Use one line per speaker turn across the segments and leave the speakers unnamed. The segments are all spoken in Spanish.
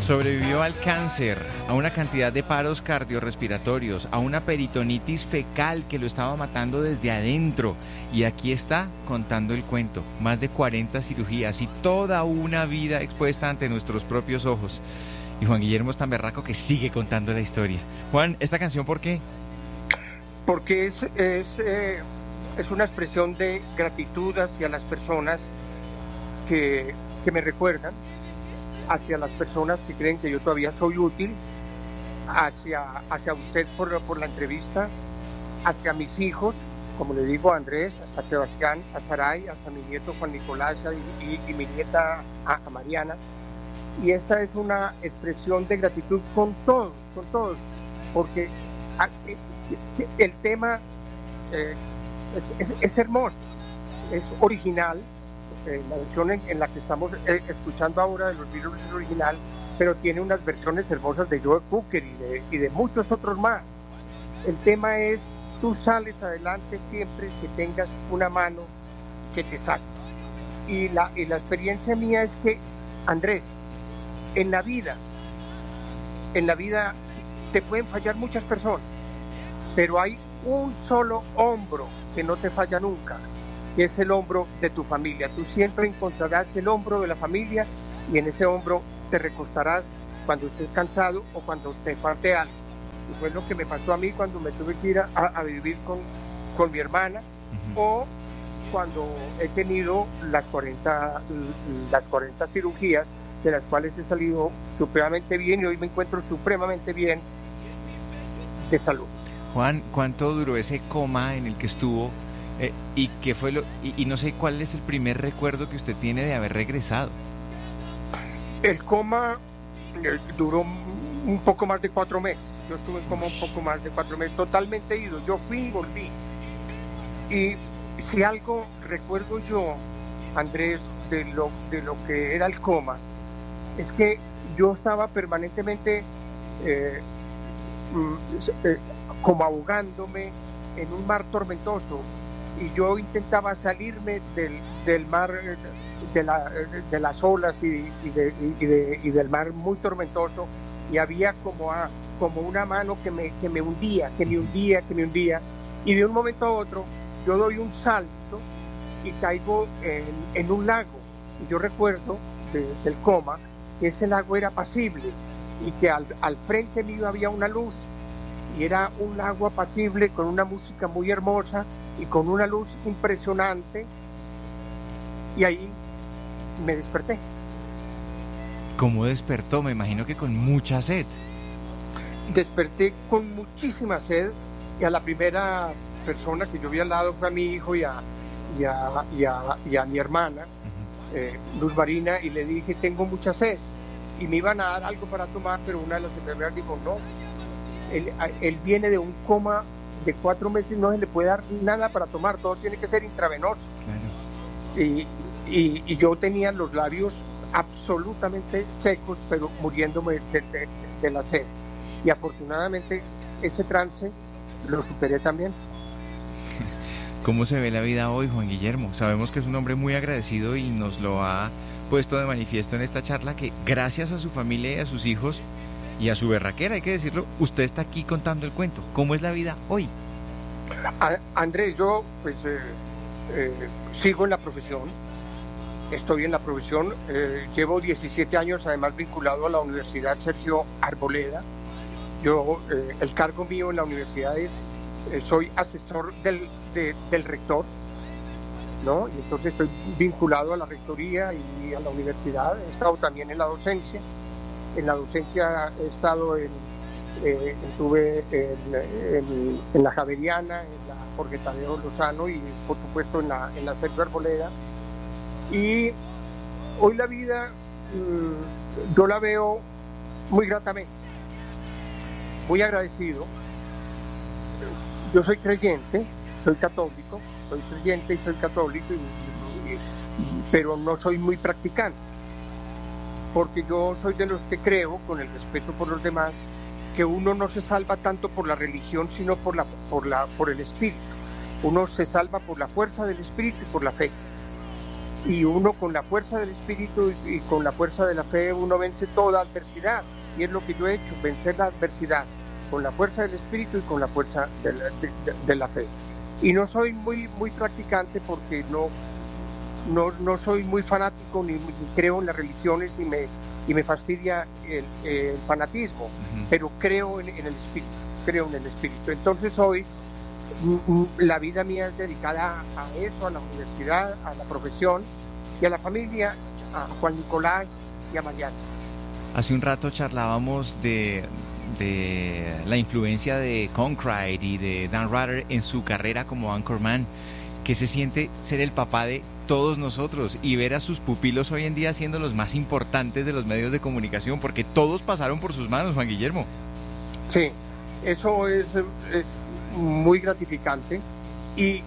Sobrevivió al cáncer, a una cantidad de paros cardiorrespiratorios, a una peritonitis fecal que lo estaba matando desde adentro. Y aquí está contando el cuento. Más de 40 cirugías y toda una vida expuesta ante nuestros propios ojos. Y Juan Guillermo es tan berraco que sigue contando la historia. Juan, ¿esta canción por qué?
Porque es una expresión de gratitud hacia las personas que me recuerdan, hacia las personas que creen que yo todavía soy útil, hacia usted por la entrevista, hacia mis hijos, como le digo, a Andrés, a Sebastián, a Saray, hasta mi nieto Juan Nicolás y mi nieta a Mariana. Y esta es una expresión de gratitud con todos, porque el tema es hermoso, es original. La versión en la que estamos escuchando ahora de los Beatles es original, pero tiene unas versiones hermosas de Joe Cocker y de muchos otros más. El tema es, tú sales adelante siempre que tengas una mano que te saque. Y la experiencia mía es que, Andrés, en la vida te pueden fallar muchas personas, pero hay un solo hombro que no te falla nunca, que es el hombro de tu familia. Tú siempre encontrarás el hombro de la familia y en ese hombro te recostarás cuando estés cansado o cuando te falte algo. Y fue lo que me pasó a mí cuando me tuve que ir a vivir con mi hermana, o cuando he tenido las 40 cirugías, de las cuales he salido supremamente bien y hoy me encuentro supremamente bien de salud.
Juan, ¿cuánto duró ese coma en el que estuvo? ¿Y qué fue y no sé cuál es el primer recuerdo que usted tiene de haber regresado?
El coma duró un poco más de 4 meses. Yo estuve en coma un poco más de 4 meses, totalmente ido. Yo fui y volví. Y si algo recuerdo yo, Andrés, de lo que era el coma, es que yo estaba permanentemente como ahogándome en un mar tormentoso. Y yo intentaba salirme del mar, de las olas y del mar muy tormentoso, y había como una mano que me hundía, y de un momento a otro yo doy un salto y caigo en un lago. Y yo recuerdo del coma que ese lago era apacible y que al frente mío había una luz, y era un lago apacible con una música muy hermosa y con una luz impresionante, y ahí me desperté.
¿Cómo despertó? Me imagino que con mucha sed.
Desperté con muchísima sed, y a la primera persona que yo vi al lado fue a mi hijo y a mi hermana, Luz Marina, y le dije, tengo mucha sed, y me iban a dar algo para tomar, pero una de las enfermeras dijo, no, él viene de un coma de 4 meses, no se le puede dar nada para tomar, todo tiene que ser intravenoso. Claro. Y yo tenía los labios absolutamente secos, pero muriéndome de la sed. Y afortunadamente ese trance lo superé también.
¿Cómo se ve la vida hoy, Juan Guillermo? Sabemos que es un hombre muy agradecido y nos lo ha puesto de manifiesto en esta charla, que gracias a su familia y a sus hijos y a su berraquera, hay que decirlo, usted está aquí contando el cuento. ¿Cómo es la vida hoy?
Andrés, yo pues sigo en la profesión, estoy en la profesión, llevo 17 años además vinculado a la Universidad Sergio Arboleda. Yo, el cargo mío en la universidad es, soy asesor del rector, ¿no? Y entonces estoy vinculado a la rectoría y a la universidad. He estado también en la docencia. En la docencia he estado estuve en la Javeriana, en la Jorge Tadeo Lozano y por supuesto en la Sergio Arboleda. Y hoy la vida yo la veo muy gratamente, muy agradecido. Yo soy creyente, soy católico, soy creyente y soy católico, pero no soy muy practicante, porque yo soy de los que creo, con el respeto por los demás, que uno no se salva tanto por la religión, sino por el espíritu. Uno se salva por la fuerza del espíritu y por la fe. y uno con la fuerza del espíritu y con la fuerza de la fe uno vence toda adversidad, y es lo que yo he hecho, vencer la adversidad con la fuerza del espíritu y con la fuerza de la fe. Y no soy muy practicante porque no soy muy fanático ni creo en las religiones y me fastidia el fanatismo, pero creo en el espíritu, Entonces hoy la vida mía es dedicada a eso, a la universidad, a la profesión y a la familia, a Juan Nicolás y a Mariana.
Hace un rato charlábamos de la influencia de Concrete y de Dan Rather en su carrera como anchorman. ¿Qué se siente ser el papá de todos nosotros y ver a sus pupilos hoy en día siendo los más importantes de los medios de comunicación? Porque todos pasaron por sus manos, Juan Guillermo.
Sí, eso es muy gratificante y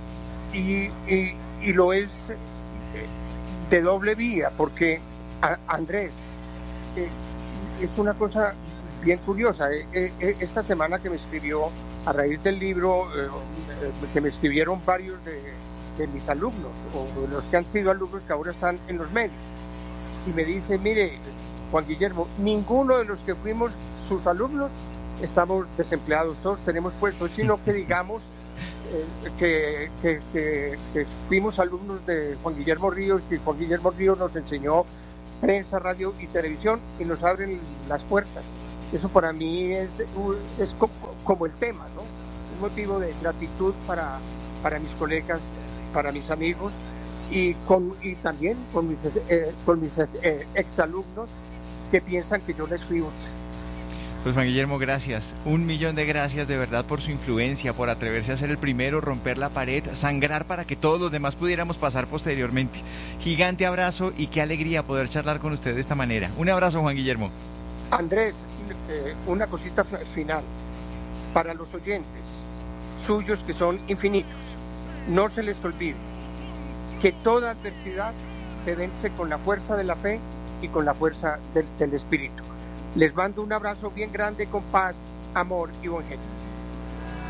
lo es de doble vía, porque Andrés, es una cosa bien curiosa. Esta semana que me escribió, a raíz del libro, que me escribieron varios de mis alumnos, o los que han sido alumnos que ahora están en los medios, y me dice: mire, Juan Guillermo, ninguno de los que fuimos sus alumnos estamos desempleados, todos tenemos puestos, sino que digamos que fuimos alumnos de Juan Guillermo Ríos, que Juan Guillermo Ríos nos enseñó prensa, radio y televisión y nos abren las puertas. Eso para mí es como el tema, ¿no? Un motivo de gratitud para mis colegas, para mis amigos y también con mis exalumnos que piensan que yo les fui útil.
Pues Juan Guillermo, gracias. 1.000.000 de gracias de verdad por su influencia, por atreverse a ser el primero, romper la pared, sangrar para que todos los demás pudiéramos pasar posteriormente. Gigante abrazo y qué alegría poder charlar con usted de esta manera. Un abrazo, Juan Guillermo.
Andrés, una cosita final. Para los oyentes suyos que son infinitos, no se les olvide que toda adversidad se vence con la fuerza de la fe y con la fuerza del espíritu. Les mando un abrazo bien grande con paz, amor y buen genio.